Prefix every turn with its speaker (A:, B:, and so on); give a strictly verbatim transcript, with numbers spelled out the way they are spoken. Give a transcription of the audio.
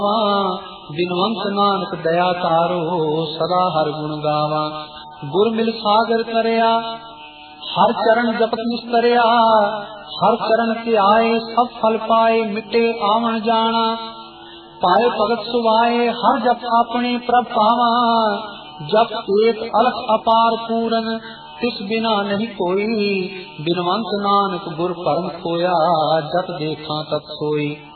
A: बिनवंत नानक दया तारो सदा हर गुण गावा। गुर मिल सागर तरया हर चरण जपत निस्तरया। हर चरण के आए सब फल पाए मिटे आवन जाना। पाए भगत सुवाए हर जप अपने प्रभ पावा। जप एक अलख अपार पूरन तिस बिना नहीं कोई। बिनवंत नानक गुर परम खोया जत देखा तत सोई।